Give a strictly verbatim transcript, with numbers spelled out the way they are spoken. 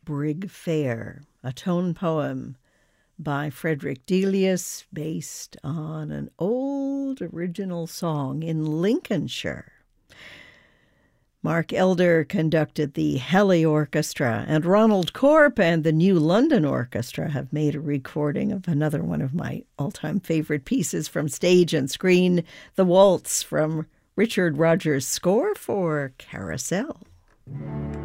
Brig Fair, a tone poem by Frederick Delius based on an old original song in Lincolnshire. Mark Elder conducted the Helly Orchestra, and Ronald Corp and the New London Orchestra have made a recording of another one of my all-time favorite pieces from stage and screen, the waltz from Richard Rodgers' score for Carousel.